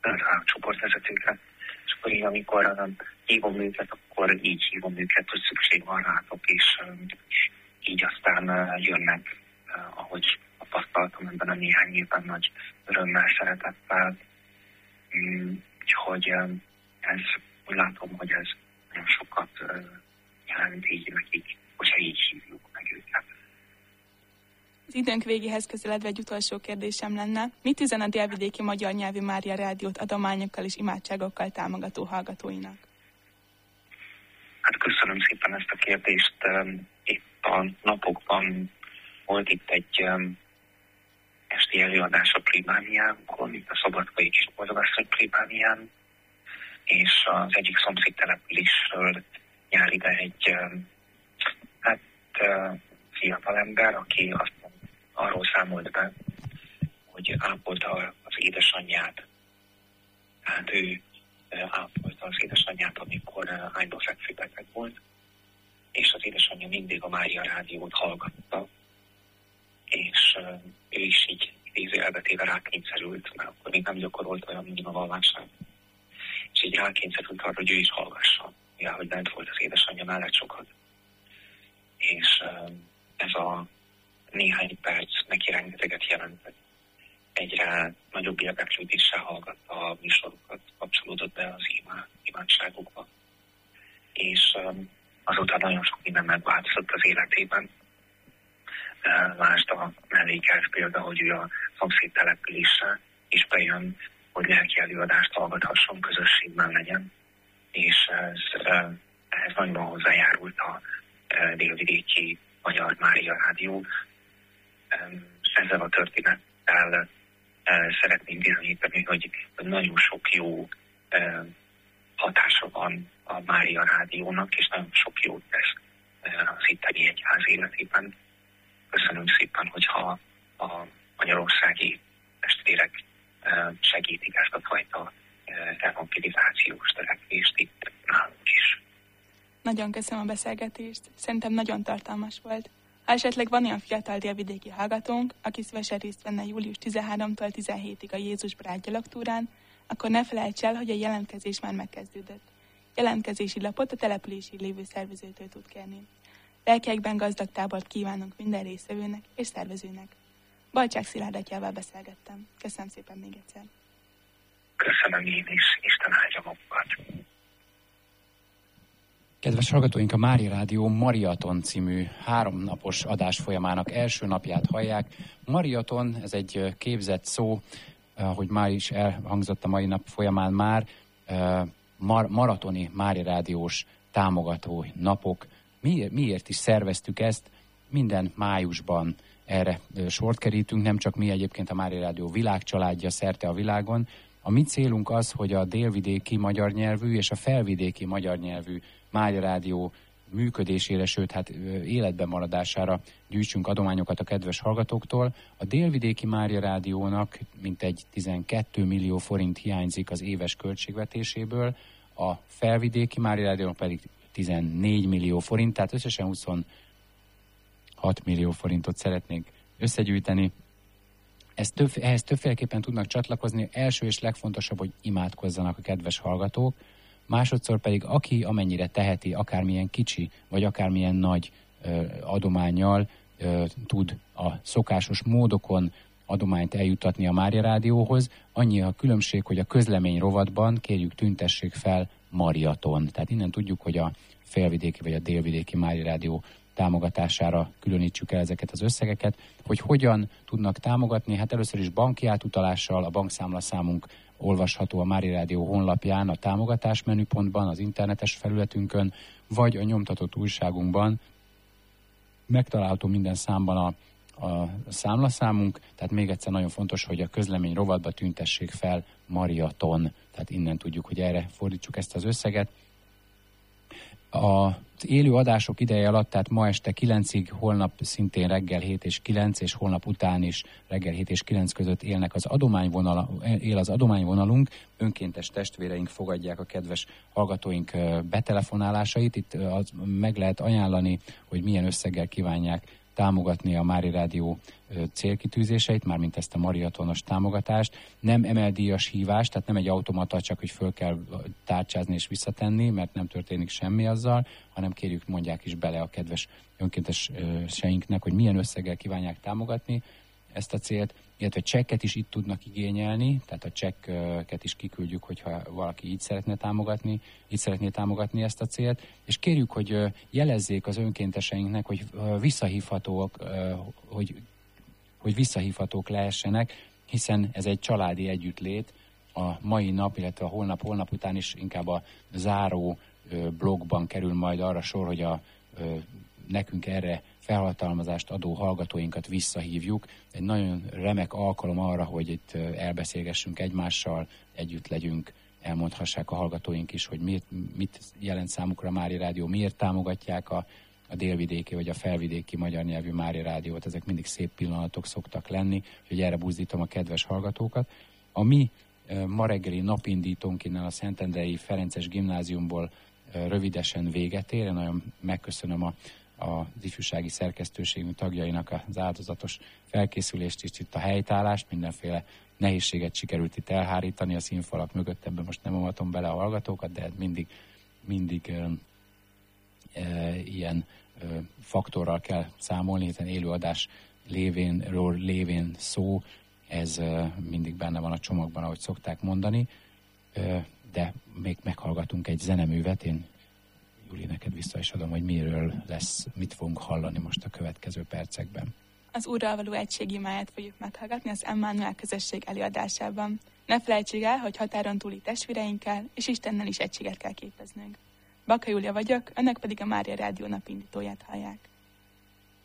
a csoportvezetőkre, és akkor én, amikor hívom őket, akkor így hívom őket, hogy szükség van rátok, és így aztán jönnek, ahogy tapasztaltam ebben a néhány évben nagy örömmel, szeretettel. Úgyhogy ez, úgy látom, hogy ez nagyon sokat jelent így nekik, hogyha így hívjuk meg őket. Az időnk végéhez közeledve egy utolsó kérdésem lenne. Mit üzen a délvidéki magyar nyelvű Mária Rádiót adományokkal és imádságokkal támogató hallgatóinak? Hát köszönöm szépen ezt a kérdést. Itt a napokban volt itt egy esti előadás a plébániánkon, itt a Szabadkai Kis Boldogasszony plébánián, és az egyik szomszéd településről jár ide egy fiatalember, aki arról számolt be, hogy ápolta az édesanyját. Tehát ő ápolta az édesanyját, amikor ágyba fekvő beteg volt, és az édesanyja mindig a Mária Rádiót hallgatta, és ő is így idézőjelbetéve rákényszerült, mert akkor még nem gyakorolt olyan mindig a vallását, és így rákényszerült arra, hogy ő is hallgassa, mivel hogy bent volt az édesanyja mellett sokat. És ez a néhány perc neki rengeteget jelentett. Egyre nagyobb érdeklődéssel hallgatta a műsorokat, kapcsolódott be az imádságokba. És azóta nagyon sok minden megváltozott az életében. Lásd a mellékelt példa, hogy ő a szomszéd településre is bejön, hogy lelki előadást hallgathasson, közösségben legyen. És ehhez nagyban hozzájárult a délvidéki Magyar Mária Rádió. Ezzel a történettel szeretném bizonyítani, hogy nagyon sok jó hatása van a Mária Rádiónak, és nagyon sok jót tesz az itteni egyház életében. Köszönöm szépen, hogyha a magyarországi testvérek segítik ezt a fajta evangelizációs törekvést itt nálunk is. Nagyon köszönöm a beszélgetést, szerintem nagyon tartalmas volt. Ha esetleg van olyan fiatal délvidéki hallgatónk, aki szívesen részt venne július 13-tól 17-ig a Jézus Barátgyalogtúrán, akkor ne felejts el, hogy a jelentkezés már megkezdődött. Jelentkezési lapot a települési lévő szervezőtől tud kérni. Lelkiekben gazdag tábort kívánunk minden résztvevőnek és szervezőnek. Balcsák Szilárd atyával beszélgettem. Köszönöm szépen még egyszer. Köszönöm én is, Isten áldja magukat. Kedves hallgatóink, a Mária Rádió Mariaton című 3 napos adásfolyamának első napját hallják. Mariaton, ez egy képzett szó, ahogy már is elhangzott a mai nap folyamán már, maratoni Mária Rádiós támogató napok. Miért is szerveztük ezt? Minden májusban erre sort kerítünk, nem csak mi egyébként a Mária Rádió világcsaládja szerte a világon. A mi célunk az, hogy a délvidéki magyar nyelvű és a felvidéki magyar nyelvű Mária Rádió működésére, sőt, hát életben maradására gyűjtsünk adományokat a kedves hallgatóktól. A délvidéki Mária Rádiónak mintegy 12 millió forint hiányzik az éves költségvetéséből, a felvidéki Mária Rádiónak pedig 14 millió forint, tehát összesen 26 millió forintot szeretnénk összegyűjteni. Ehhez többféleképpen tudnak csatlakozni. Első és legfontosabb, hogy imádkozzanak a kedves hallgatók, másodszor pedig aki amennyire teheti, akármilyen kicsi, vagy akármilyen nagy adománnyal tud a szokásos módokon adományt eljuttatni a Mária Rádióhoz. Annyi a különbség, hogy a közlemény rovatban kérjük tüntessék fel Mariaton. Tehát innen tudjuk, hogy a félvidéki vagy a délvidéki Mária Rádió támogatására különítsük el ezeket az összegeket. Hogy hogyan tudnak támogatni? Hát először is banki átutalással, a bankszámlaszámunk olvasható a Mária Rádió honlapján, a támogatás menüpontban, az internetes felületünkön, vagy a nyomtatott újságunkban megtalálható minden számban a számlaszámunk, tehát még egyszer nagyon fontos, hogy a közlemény rovatba tüntessék fel Mariaton, tehát innen tudjuk, hogy erre fordítsuk ezt az összeget. Az élő adások ideje alatt, tehát ma este 9-ig, holnap szintén reggel 7 és 9, és holnap után is reggel 7 és 9 között él az adományvonalunk. Önkéntes testvéreink fogadják a kedves hallgatóink betelefonálásait. Itt meg lehet ajánlani, hogy milyen összeggel kívánják támogatni a Mária Rádió célkitűzéseit, mármint ezt a mariatonos támogatást. Nem emeldíjas hívás, tehát nem egy automata, csak hogy föl kell tárcsázni és visszatenni, mert nem történik semmi azzal, hanem kérjük, mondják is bele a kedves önkénteseinknek, hogy milyen összeggel kívánják támogatni ezt a célt, illetve csekket is itt tudnak igényelni, tehát a csekket is kiküldjük, hogyha valaki így szeretné támogatni ezt a célt, és kérjük, hogy jelezzék az önkénteseinknek, hogy visszahívhatók lehessenek, hiszen ez egy családi együttlét. A mai nap, illetve a holnap után is inkább a záró blogban kerül majd arra sor, hogy nekünk erre felhatalmazást adó hallgatóinkat visszahívjuk. Egy nagyon remek alkalom arra, hogy itt elbeszélgessünk egymással, együtt legyünk, elmondhassák a hallgatóink is, hogy mit jelent számukra a Mária Rádió, miért támogatják a délvidéki vagy a felvidéki magyar nyelvű Mária Rádiót. Ezek mindig szép pillanatok szoktak lenni, hogy erre buzdítom a kedves hallgatókat. A mi ma reggeli napindítónk innen a Szentendrei Ferences Gimnáziumból rövidesen véget ér. Nagyon megköszönöm az ifjúsági szerkesztőségünk tagjainak az áldozatos felkészülést és itt a helytállást, mindenféle nehézséget sikerült itt elhárítani a színfalak mögött, ebben most nem avatom bele a hallgatókat, de mindig ilyen faktorral kell számolni, hiszen élőadás lévén szó, ez mindig benne van a csomagban, ahogy szokták mondani, de még meghallgatunk egy zeneművet, én Júli, neked vissza is adom, hogy miről lesz, mit fogunk hallani most a következő percekben. Az Úrral való egység imáját fogjuk meghallgatni az Emmanuel közösség előadásában. Ne felejtsük el, hogy határon túli testvéreinkkel és Istennel is egységet kell képeznünk. Baka Júlia vagyok, önök pedig a Mária Rádió napindítóját hallják.